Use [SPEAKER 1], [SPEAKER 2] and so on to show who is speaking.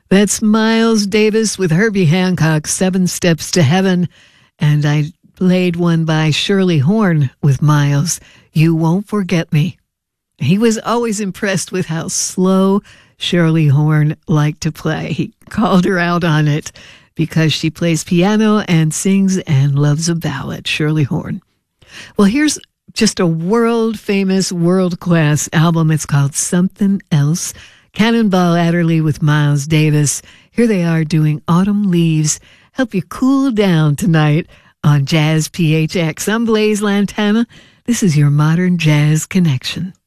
[SPEAKER 1] That's Miles Davis with Herbie Hancock, 7 Steps to Heaven. And I played one by Shirley Horn with Miles, You Won't Forget Me. He was always impressed with how slow Shirley Horn liked to play. He called her out on it because she plays piano and sings and loves a ballad, Shirley Horn. Well, here's just a world-famous, world-class album. It's called Something Else. Cannonball Adderley with Miles Davis. Here they are doing Autumn Leaves. Help you cool down tonight on Jazz PHX. I'm Blaise Lantana. This is your Modern Jazz Connection.